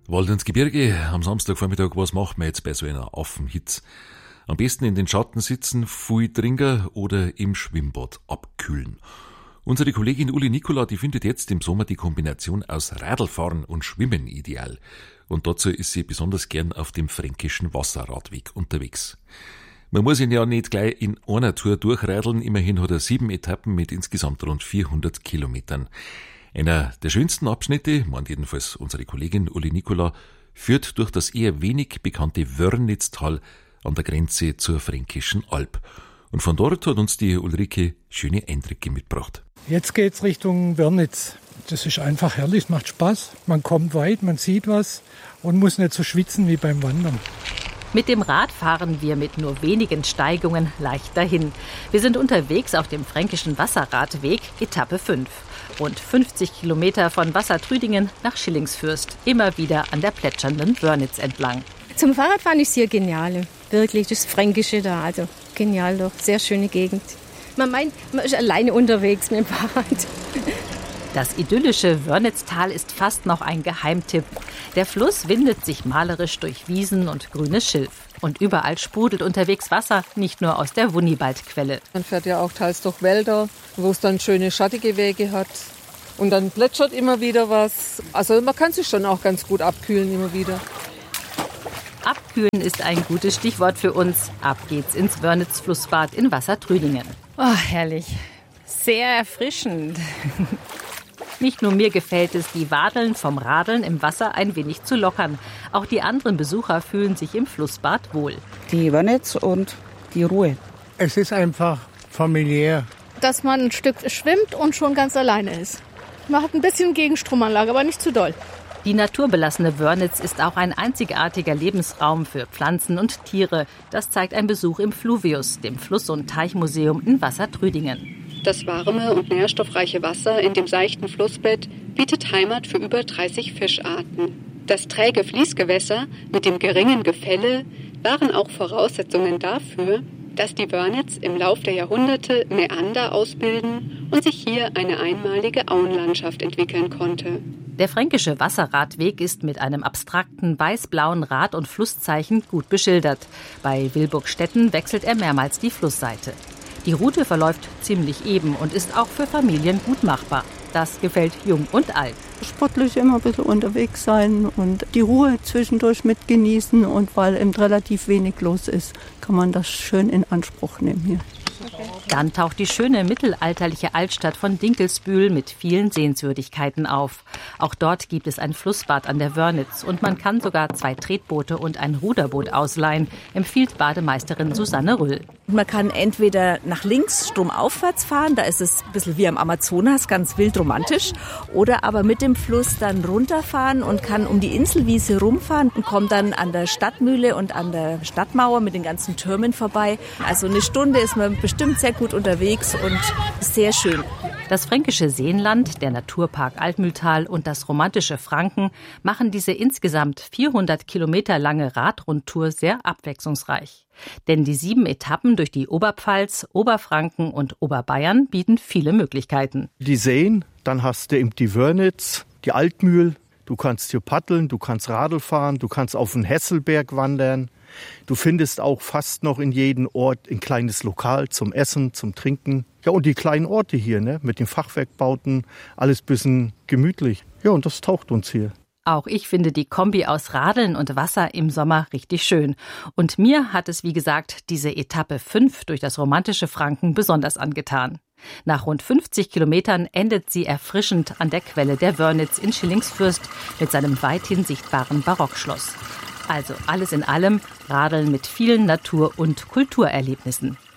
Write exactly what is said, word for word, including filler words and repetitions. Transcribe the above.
Wald ins Gebirge, am Samstagvormittag, was macht man jetzt bei so einer Affenhitze? Am besten in den Schatten sitzen, viel trinken oder im Schwimmbad abkühlen. Unsere Kollegin Uli Nikola, die findet jetzt im Sommer die Kombination aus Radlfahren und Schwimmen ideal. Und dazu ist sie besonders gern auf dem fränkischen Wasserradweg unterwegs. Man muss ihn ja nicht gleich in einer Tour durchradeln, immerhin hat er sieben Etappen mit insgesamt rund vierhundert Kilometern. Einer der schönsten Abschnitte, meint jedenfalls unsere Kollegin Uli Nikola, führt durch das eher wenig bekannte Wörnitztal an der Grenze zur Fränkischen Alb. Und von dort hat uns die Ulrike schöne Eindrücke mitgebracht. Jetzt geht's Richtung Wörnitz. Das ist einfach herrlich, macht Spaß. Man kommt weit, man sieht was und muss nicht so schwitzen wie beim Wandern. Mit dem Rad fahren wir mit nur wenigen Steigungen leicht dahin. Wir sind unterwegs auf dem Fränkischen Wasserradweg, Etappe fünf. Rund fünfzig Kilometer von Wassertrüdingen nach Schillingsfürst, immer wieder an der plätschernden Wörnitz entlang. Zum Fahrradfahren ist hier genial, wirklich, das Fränkische da, also genial doch, sehr schöne Gegend. Man meint, man ist alleine unterwegs mit dem Fahrrad. Das idyllische Wörnitztal ist fast noch ein Geheimtipp. Der Fluss windet sich malerisch durch Wiesen und grünes Schilf. Und überall sprudelt unterwegs Wasser, nicht nur aus der Wunibaldquelle. Man fährt ja auch teils durch Wälder, wo es dann schöne schattige Wege hat. Und dann plätschert immer wieder was. Also man kann sich schon auch ganz gut abkühlen immer wieder. Abkühlen ist ein gutes Stichwort für uns. Ab geht's ins Wörnitz-Flussbad in Wassertrüdingen. Oh, herrlich. Sehr erfrischend. Nicht nur mir gefällt es, die Wadeln vom Radeln im Wasser ein wenig zu lockern. Auch die anderen Besucher fühlen sich im Flussbad wohl. Die Wörnitz und die Ruhe. Es ist einfach familiär. Dass man ein Stück schwimmt und schon ganz alleine ist. Man hat ein bisschen Gegenstromanlage, aber nicht zu doll. Die naturbelassene Wörnitz ist auch ein einzigartiger Lebensraum für Pflanzen und Tiere. Das zeigt ein Besuch im Fluvius, dem Fluss- und Teichmuseum in Wassertrüdingen. Das warme und nährstoffreiche Wasser in dem seichten Flussbett bietet Heimat für über dreißig Fischarten. Das träge Fließgewässer mit dem geringen Gefälle waren auch Voraussetzungen dafür, dass die Wörnitz im Lauf der Jahrhunderte Mäander ausbilden und sich hier eine einmalige Auenlandschaft entwickeln konnte. Der fränkische Wasserradweg ist mit einem abstrakten weiß-blauen Rad- und Flusszeichen gut beschildert. Bei Wilburgstetten wechselt er mehrmals die Flussseite. Die Route verläuft ziemlich eben und ist auch für Familien gut machbar. Das gefällt jung und alt. Sportlich immer ein bisschen unterwegs sein und die Ruhe zwischendurch mit genießen. Und weil eben relativ wenig los ist, kann man das schön in Anspruch nehmen hier. Dann taucht die schöne mittelalterliche Altstadt von Dinkelsbühl mit vielen Sehenswürdigkeiten auf. Auch dort gibt es ein Flussbad an der Wörnitz und man kann sogar zwei Tretboote und ein Ruderboot ausleihen, empfiehlt Bademeisterin Susanne Rüll. Man kann entweder nach links stromaufwärts fahren, da ist es ein bisschen wie am Amazonas, ganz wild romantisch, oder aber mit dem Fluss dann runterfahren und kann um die Inselwiese rumfahren und kommt dann an der Stadtmühle und an der Stadtmauer mit den ganzen Türmen vorbei. Also eine Stunde ist man bestimmt sehr gut unterwegs und sehr schön. Das fränkische Seenland, der Naturpark Altmühltal und das romantische Franken machen diese insgesamt vierhundert Kilometer lange Radrundtour sehr abwechslungsreich. Denn die sieben Etappen durch die Oberpfalz, Oberfranken und Oberbayern bieten viele Möglichkeiten. Die Seen, dann hast du eben die Wörnitz, die Altmühl. Du kannst hier paddeln, du kannst Radl fahren, du kannst auf den Hesselberg wandern. Du findest auch fast noch in jedem Ort ein kleines Lokal zum Essen, zum Trinken. Ja, und die kleinen Orte hier, ne, mit den Fachwerkbauten, alles ein bisschen gemütlich. Ja, und das taucht uns hier. Auch ich finde die Kombi aus Radeln und Wasser im Sommer richtig schön. Und mir hat es, wie gesagt, diese Etappe fünf durch das romantische Franken besonders angetan. Nach rund fünfzig Kilometern endet sie erfrischend an der Quelle der Wörnitz in Schillingsfürst mit seinem weithin sichtbaren Barockschloss. Also alles in allem Radeln mit vielen Natur- und Kulturerlebnissen.